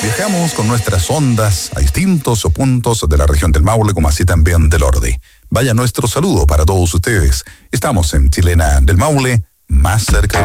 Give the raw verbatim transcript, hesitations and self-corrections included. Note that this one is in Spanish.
Viajamos con nuestras ondas a distintos puntos de la región del Maule, como así también del Ordi. Vaya nuestro saludo para todos ustedes. Estamos en Chilena del Maule, más cerca